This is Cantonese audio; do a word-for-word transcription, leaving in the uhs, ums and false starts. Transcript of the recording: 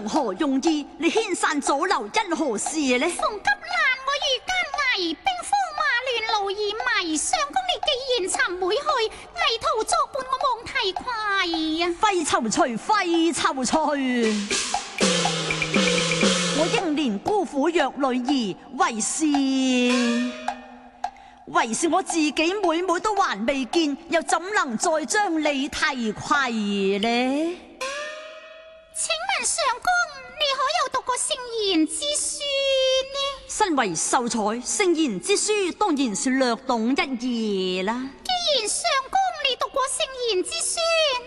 何用意？你牽散阻留因何事呢？ 逢急難我遇艱危，兵荒馬亂路已迷。相公你既然尋會去，危途作伴我望提攜啊！ 費躊躇，費躊躇。我英年孤苦弱女兒，為是為是我自己妹妹都還未見，又怎能再將你提攜呢？ 請問上公，你可有讀過聖賢之書呢？ 身為秀才，聖賢之書當然是略懂一二啦。 既然上公你讀過聖賢之書，